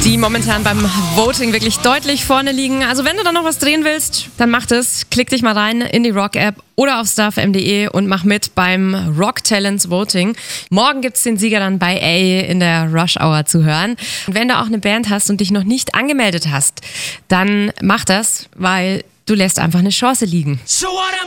die momentan beim Voting wirklich deutlich vorne liegen. Also wenn du da noch was drehen willst, dann mach das. Klick dich mal rein in die Rock-App oder auf starfm.de und mach mit beim Rock Talents Voting. Morgen gibt's den Sieger dann bei A in der Rush Hour zu hören. Und wenn du auch eine Band hast und dich noch nicht angemeldet hast, dann mach das, weil du lässt einfach eine Chance liegen.